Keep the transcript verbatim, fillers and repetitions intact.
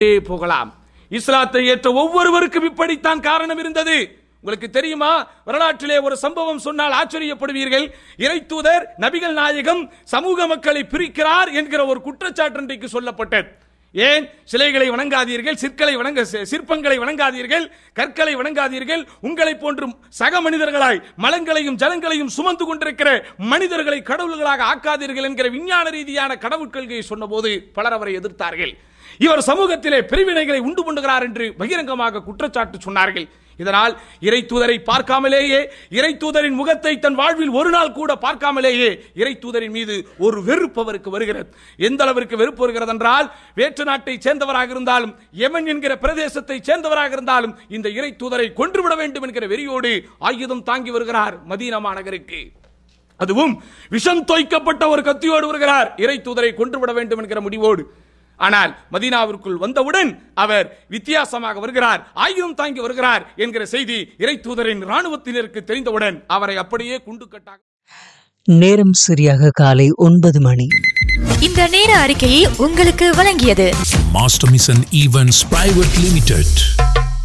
போகலாம். இஸ்லாத்தை ஏற்ற ஒவ்வொருவருக்கும் இப்படித்தான் காரணம் இருந்தது. உங்களுக்கு தெரியுமா, வரலாற்றிலே ஒரு சம்பவம் சொன்னால் ஆச்சரியப்படுவீர்கள். இறைத்தூதர் நபிகள் நாயகம் சமூக மக்களை பிரிக்கிறார் என்கிற ஒரு குற்றச்சாட்டு இன்றைக்கு சொல்லப்பட்டது. ஏன் சிலைகளை வணங்காதீர்கள், சிற்களை வணங்க சிற்பங்களை வணங்காதீர்கள், கற்களை வணங்காதீர்கள், உங்களை போன்று சக மனிதர்களாய் மலங்களையும் ஜலங்களையும் சுமந்து கொண்டிருக்கிற மனிதர்களை கடவுள்களாக ஆக்காதீர்கள் என்கிற விஞ்ஞான ரீதியான கடவுள் கொள்கையை சொன்னபோது பலர் அவரை எதிர்த்தார்கள். இவர் சமூகத்திலே பிரிவினைகளை உண்டு பண்ணுகிறார் என்று பகிரங்கமாக குற்றச்சாட்டு சொன்னார்கள். இதனால் இறை தூதரை பார்க்காமலேயே, இறை தூதரின் முகத்தை தன் வாழ்வில் ஒரு நாள் கூட பார்க்காமலேயே இறை தூதரின் மீது ஒரு வெறுப்பு அவருக்கு வருகிறது. எந்த அளவிற்கு வெறுப்பு வருகிறது என்றால், வேற்று நாட்டை சேர்ந்தவராக இருந்தாலும், யமன் என்கிற பிரதேசத்தை சேர்ந்தவராக இருந்தாலும் இந்த இறை தூதரை கொன்றுவிட வேண்டும் என்கிற வெறியோடு ஆயுதம் தாங்கி வருகிறார் மதீனா மாநகருக்கு. அதுவும் விஷம் தோய்க்கப்பட்ட ஒரு கத்தியோடு வருகிறார், இறை தூதரை கொன்றுவிட வேண்டும் என்கிற முடிவோடு. ஆனால் மதீனாவிற்குள் வந்தவுடன் அவர் வித்தியாசமாக வருகிறார், ஆயுதம் தாங்கி வருகிறார் என்கிற செய்தி இறை தூதரின் ராணுவத்தினருக்கு தெரிந்தவுடன் அவரை அப்படியே குண்டு கட்டாக. நேரம் சரியாக காலை ஒன்பது மணி. இந்த நேர அறிக்கையை உங்களுக்கு வழங்கியது master mission events private limited.